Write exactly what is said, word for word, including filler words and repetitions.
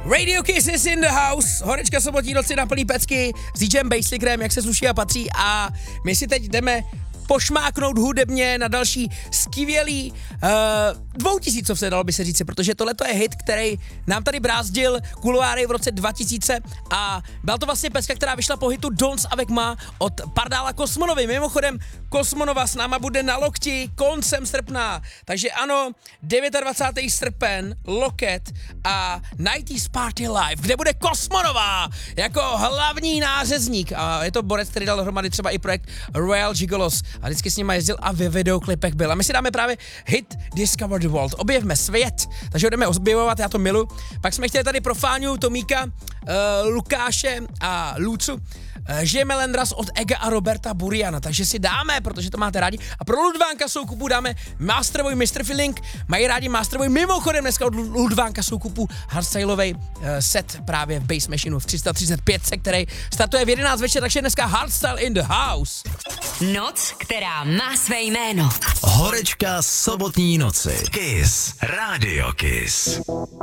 Radio Kiss is in the house, horečka sobotní noci na plný pecky s DJem Basslickerem, jak se sluší a patří, a my si teď jdeme pošmáknout hudebně na další skvělý uh, dvoutisícovce, dalo by se říci, protože tohle je hit, který nám tady brázdil kuloáry v roce dva tisíce a byla to vlastně pecka, která vyšla po hitu Dons avec moi od Pardála Kosmonovi. Mimochodem, Kosmonova s náma bude na Lokti koncem srpna, takže ano, dvacátého devátého srpen, Loket a nineties Party Live, kde bude Kosmonová jako hlavní nářezník, a je to borec, který dal dohromady třeba i projekt Royal Gigolos a vždycky s nima jezdil a ve videoklipech byl. A my si dáme právě hit Discover the World, objevme svět, takže jdeme objevovat, já to milu. Pak jsme chtěli tady pro Fáňu, Tomíka, uh, Lukáše a Lucu, uh, žijeme Lendras od Ega a Roberta Buriana, takže si dáme, protože to máte rádi. A pro Ludvánka Soukupu dáme Masterboj mister Feeling, mají rádi Masterboj, mimochodem dneska od Ludvánka Soukupu hardstyleový uh, set právě v Bass Machineu v tři sta třicet pět, který startuje v jedenáct večer, takže dneska hardstyle in the house. Noc, která má své jméno. Horečka sobotní noci. Kiss. Radio Kiss.